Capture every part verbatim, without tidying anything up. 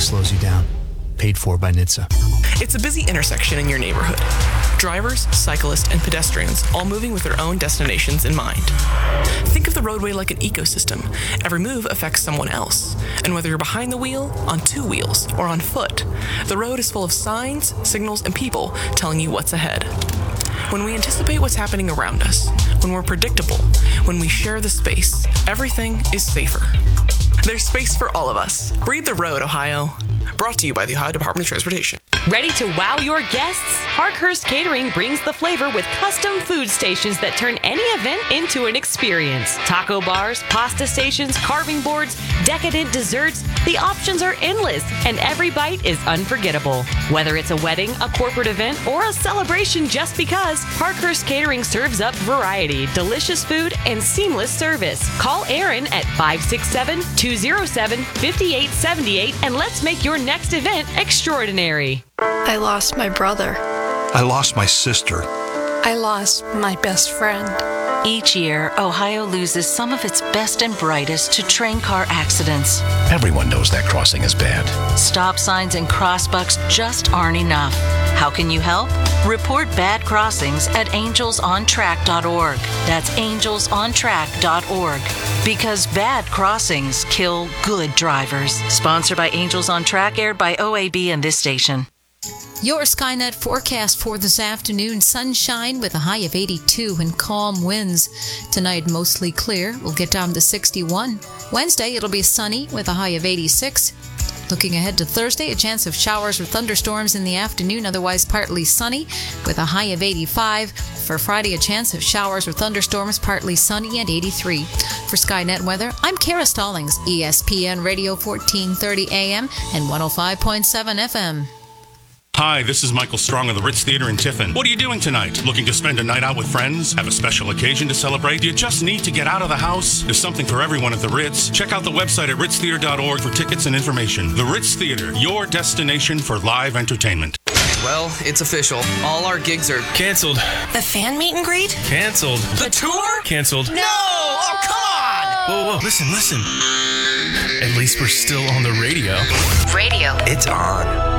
slows you down. Paid for by N H T S A. It's a busy intersection in your neighborhood. Drivers, cyclists, and pedestrians all moving with their own destinations in mind. Think of the roadway like an ecosystem. Every move affects someone else. And whether you're behind the wheel, on two wheels, or on foot, the road is full of signs, signals, and people telling you what's ahead. When we anticipate what's happening around us, when we're predictable, when we share the space, everything is safer. There's space for all of us. Read the road, Ohio. Brought to you by the Ohio Department of Transportation. Ready to wow your guests? Parkhurst Catering brings the flavor with custom food stations that turn any event into an experience. Taco bars, pasta stations, carving boards, decadent desserts. The options are endless, and every bite is unforgettable. Whether it's a wedding, a corporate event, or a celebration just because, Parkhurst Catering serves up variety, delicious food, and seamless service. Call Aaron at five six seven, two oh seven, five eight seven eight and let's make your next event extraordinary. I lost my brother. I lost my sister. I lost my best friend. Each year, Ohio loses some of its best and brightest to train car accidents. Everyone knows that crossing is bad. Stop signs and crossbucks just aren't enough. How can you help? Report bad crossings at angels on track dot org. That's angels on track dot org. Because bad crossings kill good drivers. Sponsored by Angels on Track, aired by O A B and this station. Your Skynet forecast for this afternoon: sunshine with a high of eighty-two and calm winds. Tonight, mostly clear. We'll get down to sixty-one. Wednesday, it'll be sunny with a high of eighty-six. Looking ahead to Thursday, a chance of showers or thunderstorms in the afternoon, otherwise partly sunny with a high of eighty-five. For Friday, a chance of showers or thunderstorms, partly sunny at eighty-three. For Skynet Weather, I'm Kara Stallings, E S P N Radio fourteen thirty A M and one oh five point seven F M. Hi, this is Michael Strong of the Ritz Theater in Tiffin. What are you doing tonight? Looking to spend a night out with friends? Have a special occasion to celebrate? Do you just need to get out of the house? There's something for everyone at the Ritz. Check out the website at ritz theater dot org for tickets and information. The Ritz Theater, your destination for live entertainment. Well, it's official. All our gigs are canceled. The fan meet and greet? Canceled. The tour? Canceled. No! Oh, come on! Whoa, whoa, listen, listen. At least we're still on the radio. Radio. It's on.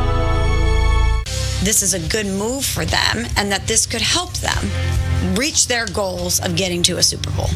This is a good move for them, and that this could help them reach their goals of getting to a Super Bowl.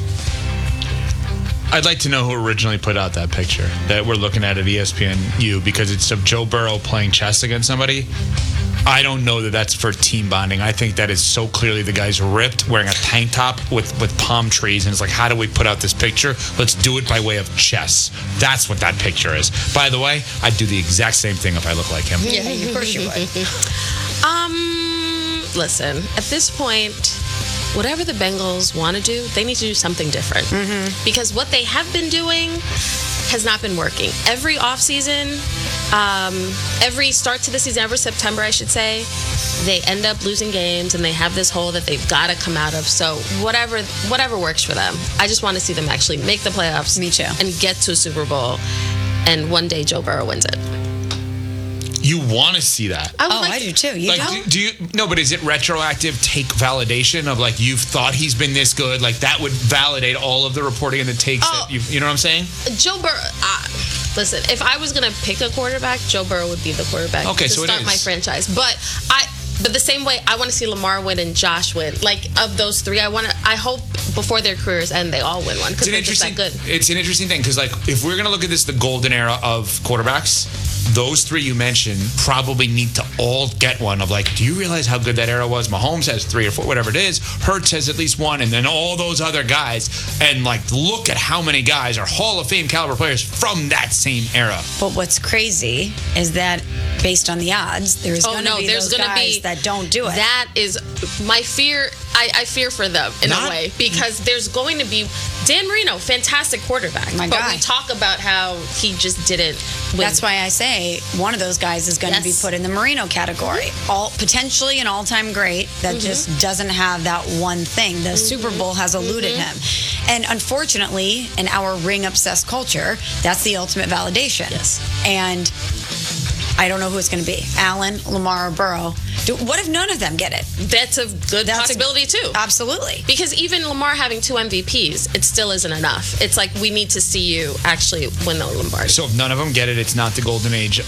I'd like to know who originally put out that picture that we're looking at at E S P N U, because it's of Joe Burrow playing chess against somebody. I don't know that that's for team bonding. I think that is so clearly the guy's ripped, wearing a tank top with, with palm trees, and it's like, how do we put out this picture? Let's do it by way of chess. That's what that picture is. By the way, I'd do the exact same thing if I looked like him. Yeah, of course you would. Um, listen, at this point, whatever the Bengals want to do, they need to do something different. Mm-hmm. Because what they have been doing has not been working. Every offseason, um, every start to the season, every September, I should say, they end up losing games, and they have this hole that they've got to come out of. So whatever whatever works for them. I just want to see them actually make the playoffs. Me too. And get to a Super Bowl. And one day Joe Burrow wins it. You want to see that? I would oh, like I do too. You like, don't? do you? No, but is it retroactive take validation of, like, you've thought he's been this good? Like, that would validate all of the reporting and the takes Oh. that you you know what I'm saying? Joe Burrow, uh, listen, if I was going to pick a quarterback, Joe Burrow would be the quarterback Okay, to so it start is. my franchise. But I, but the same way, I want to see Lamar win and Josh win. Like, of those three, I want to. I hope before their careers end, they all win one, because they're just that good. It's an interesting thing, because, like, if we're going to look at this, the golden era of quarterbacks, those three you mentioned probably need to all get one of, like, do you realize how good that era was? Mahomes has three or four, whatever it is. Hurts has at least one, and then all those other guys. And, like, look at how many guys are Hall of Fame caliber players from that same era. But what's crazy is that, based on the odds, there's Oh going to no, be there's those going to guys be that don't do it. That is my fear. I, I fear for them in Not- a way, because there's going to be Dan Marino, fantastic quarterback. My but guy. we talk about how he just didn't win. That's why I say one of those guys is going to Yes. be put in the Marino category. All potentially an all-time great that Mhm. just doesn't have that one thing. The Super Bowl has eluded him. And unfortunately, in our ring-obsessed culture, that's the ultimate validation. Yes. And I don't know who it's going to be. Allen, Lamar, or Burrow. Do, what if none of them get it? That's a good That's a- possibility too. Absolutely. Because even Lamar having two M V Ps, it still isn't enough. It's like, we need to see you actually win the Lombardi. So if none of them get it, it's not the golden age